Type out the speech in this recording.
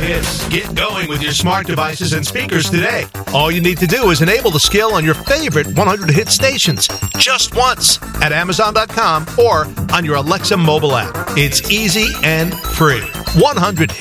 hits. Get going with your smart devices and speakers today. All you need to do is enable the skill on your favorite 100 hit stations just once at Amazon.com or on your Alexa mobile app. It's easy and free. 100